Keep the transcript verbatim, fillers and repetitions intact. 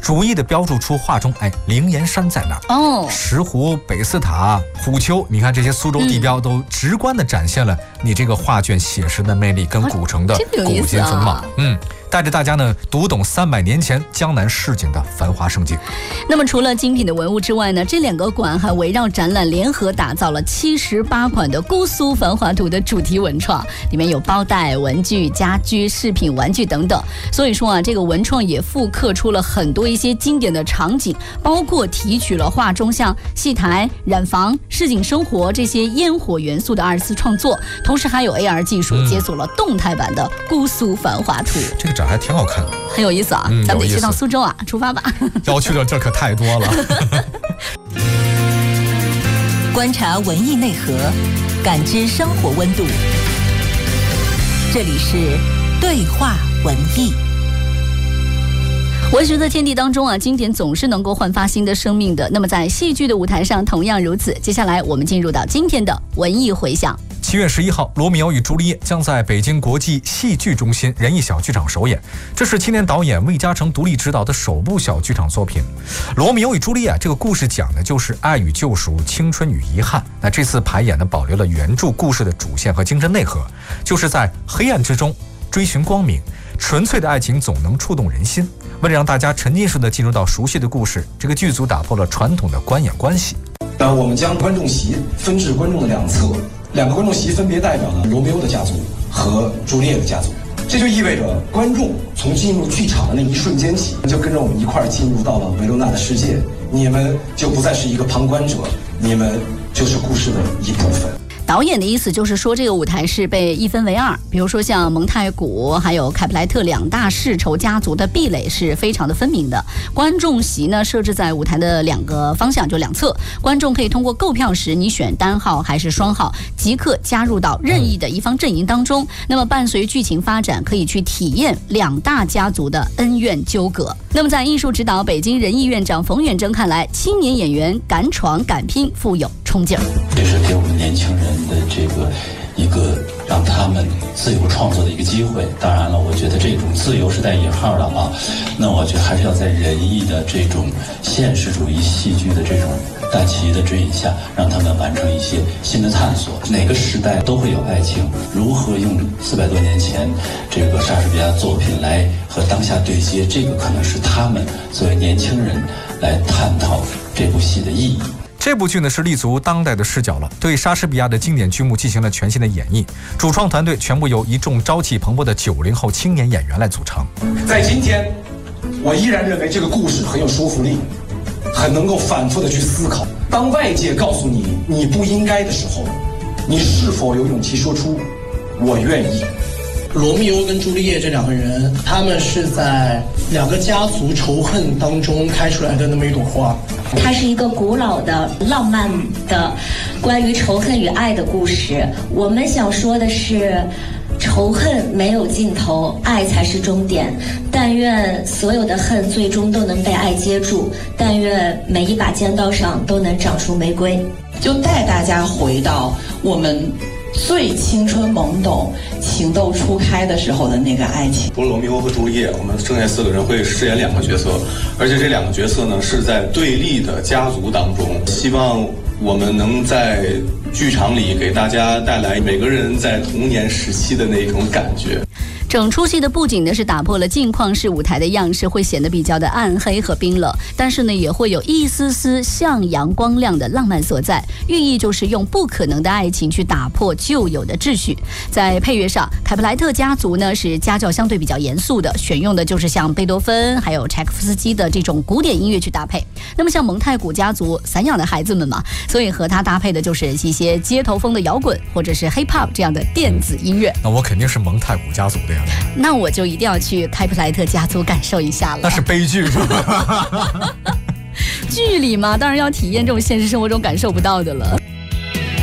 逐一的标注出画中哎灵岩山在哪儿哦， 石湖、北寺塔、虎丘，你看这些苏州地标都直观的展现了你这个画卷写实的魅力跟古城的古今风貌。嗯。带着大家呢读懂三百年前江南市井的繁华盛景。 那么除了精品的文物之外呢，这两个馆还围绕展览联合打造了七十八款的姑苏繁华图的主题文创，里面有包袋、文具、家居、饰品、玩具等等。所以说啊，这个文创也复刻出了很多一些经典的场景，包括提取了画中像戏台、染坊、市井生活这些烟火元素的二次创作，同时还有 A R 技术解锁了动态版的姑苏繁华图。 这个展还挺好看的， 很有意思啊！嗯、咱们得去到苏州啊，出发吧！ 要去的地儿可太多了。 观察文艺内核，感知生活温度。这里是对话文艺。 文学的天地当中啊，经典总是能够焕发新的生命的。那么在戏剧的舞台上同样如此。接下来我们进入到今天的文艺回响。 七月十一号，《罗密欧与朱丽叶》将在北京国际戏剧中心人艺小剧场首演，这是青年导演魏嘉诚独立执导的首部小剧场作品。《罗密欧与朱丽叶》这个故事讲的就是爱与救赎、青春与遗憾。那这次排演呢，保留了原著故事的主线和精神内核，就是在黑暗之中追寻光明，纯粹的爱情总能触动人心。为了让大家沉浸式的进入到熟悉的故事，这个剧组打破了传统的观演关系。 那我们将观众席分至观众的两侧，两个观众席分别代表了罗密欧的家族和朱丽叶的家族。这就意味着观众从进入剧场的那一瞬间起，就跟着我们一块儿进入到了维罗纳的世界。你们就不再是一个旁观者，你们就是故事的一部分。 导演的意思就是说，这个舞台是被一分为二，比如说像蒙太古还有凯普莱特两大世仇家族的壁垒是非常的分明的。观众席呢设置在舞台的两个方向，就两侧，观众可以通过购票时你选单号还是双号，即刻加入到任意的一方阵营当中。那么伴随剧情发展，可以去体验两大家族的恩怨纠葛。那么在艺术指导北京人艺院长冯远征看来，青年演员敢闯敢拼，富有冲劲儿。 这是给我们年轻人的这个一个让他们自由创作的一个机会。当然了，我觉得这种自由是带引号的啊。那我觉得还是要在仁义的这种现实主义戏剧的这种大旗的指引下，让他们完成一些新的探索。哪个时代都会有爱情，如何用四百多年前这个莎士比亚作品来和当下对接，这个可能是他们作为年轻人来探讨这部戏的意义。 这部剧呢是立足当代的视角了，对莎士比亚的经典剧目进行了全新的演绎。主创团队全部由一众朝气蓬勃的九零后青年演员来组成。 在今天，我依然认为这个故事很有说服力，很能够反复的去思考。当外界告诉你你不应该的时候，你是否有勇气说出我愿意？ 罗密欧跟朱丽叶这两个人，他们是在两个家族仇恨当中开出来的那么一朵花。 它是一个古老的、浪漫的关于仇恨与爱的故事。我们想说的是，仇恨没有尽头，爱才是终点。但愿所有的恨最终都能被爱接住，但愿每一把尖刀上都能长出玫瑰。 就带大家回到我们最青春懵懂、情窦初开的时候的那个爱情。 除了罗密欧和朱丽叶，我们剩下四个人会饰演两个角色，而且这两个角色呢是在对立的家族当中。希望我们能在剧场里给大家带来每个人在童年时期的那种感觉。 整出戏的布景呢是打破了镜框式舞台的样式，会显得比较的暗黑和冰冷，但是呢也会有一丝丝向阳光亮的浪漫所在，寓意就是用不可能的爱情去打破旧有的秩序。在配乐上，凯普莱特家族呢是家教相对比较严肃的，选用的就是像贝多芬还有柴可夫斯基的这种古典音乐去搭配。那么像蒙太古家族散养的孩子们嘛，所以和他搭配的就是一些街头风的摇滚或者是 hip hop 这样的电子音乐。 那我肯定是蒙太古家族的呀。 那我就一定要去凯普莱特家族感受一下了。 那是悲剧是吧？ 剧里嘛，当然要体验这种现实生活中感受不到的了。